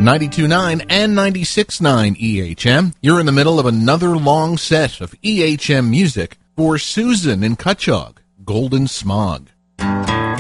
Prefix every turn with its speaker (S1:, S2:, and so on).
S1: 92.9 and 96.9 EHM. You're in the middle of another long set of EHM music for Susan in Cutchogue, Golden Smog.